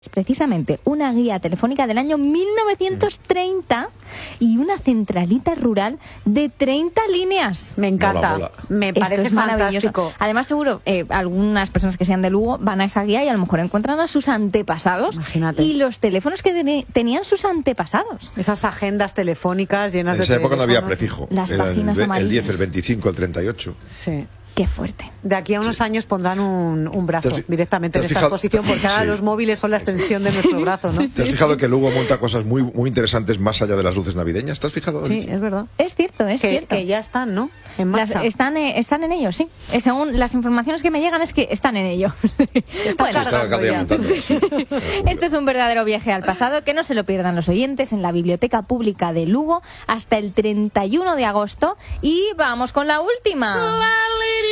Precisamente una guía telefónica del año 1930 y una centralita rural de 30 líneas. Me encanta, Mola. me parece fantástico. Además, seguro, algunas personas que sean de Lugo van a esa guía y a lo mejor encuentran a sus antepasados. Imagínate. Y los teléfonos que tenían sus antepasados. Esas agendas telefónicas llenas En de esa época no había teléfonos. prefijo. Las Era páginas el amarillas. 10, el 25, el 38. Sí. Qué fuerte. De aquí a unos años pondrán un brazo ¿Te has directamente en te has esta fijado? exposición, porque ahora Sí. los móviles son la extensión de nuestro brazo, ¿no? ¿Te has fijado que Lugo monta cosas muy, muy interesantes más allá de las luces navideñas? ¿Te has fijado? Sí, Alicia? es verdad. Es cierto, es cierto. Que ya están, ¿no? En Las- marcha. están en ello, sí. Según las informaciones que me llegan es que están en ello. Bueno, Está cada día ya. montando, sí. esto es un verdadero viaje al pasado, que no se lo pierdan los oyentes, en la Biblioteca Pública de Lugo hasta el 31 de agosto. Y vamos con la última. La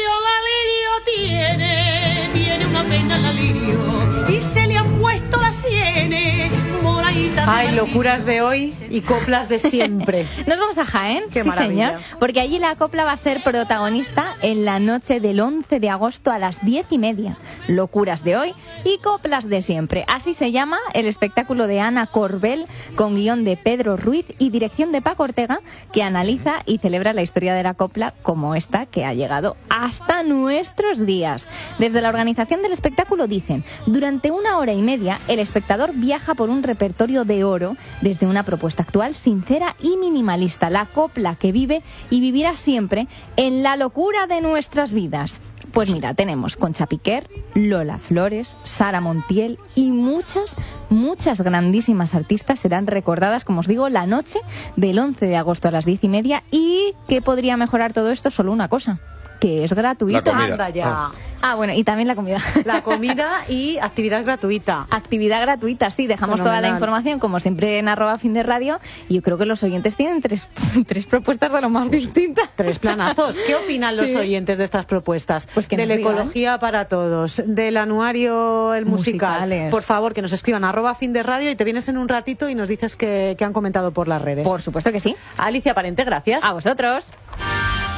lirio tiene una pena la lirio y se le han puesto las sienes moraditas. Ay, locuras de hoy y coplas de siempre. Nos vamos a Jaén, Qué sí maravilla. señor, porque allí la copla va a ser protagonista en la noche del 11 de agosto a las 10:30. Locuras de hoy y coplas de siempre. Así se llama el espectáculo de Ana Corbel, con guión de Pedro Ruiz y dirección de Paco Ortega, que analiza y celebra la historia de la copla como esta que ha llegado hasta nuestros días. Desde la organización del espectáculo dicen: durante 1 hora y media el espectador viaja por un repertorio de oro desde una propuesta actual, sincera y minimalista, la copla que vive y vivirá siempre en la locura de nuestras vidas. Pues mira, tenemos Concha Piquer, Lola Flores, Sara Montiel y muchas grandísimas artistas serán recordadas, como os digo, la noche del 11 de agosto a las 10:30. ¿Y qué podría mejorar todo esto? Solo una cosa, que es gratuito. La comida. Anda ya. Bueno, y también la comida. La comida y actividad gratuita. Actividad gratuita, sí, dejamos toda la Fenomenal. información como siempre en @finderradio, y yo creo que los oyentes tienen tres propuestas de lo más distintas. 3 planazos. ¿Qué opinan los Sí. oyentes de estas propuestas? Pues que de nos la digan. ecología para todos, del anuario el musical. Musicales. Por favor, que nos escriban @finderradio y te vienes en un ratito y nos dices que han comentado por las redes. Por supuesto que sí. Alicia Parente, gracias. A vosotros.